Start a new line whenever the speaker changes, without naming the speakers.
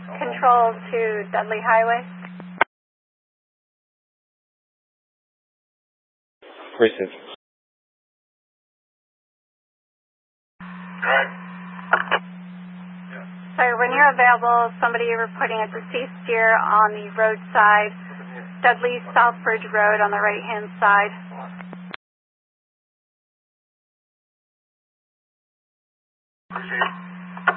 Control to Dudley Highway.
Receive.
Sorry, when you're available, somebody reporting a deceased deer on the roadside, Dudley Southbridge Road on the right-hand side.
Proceed.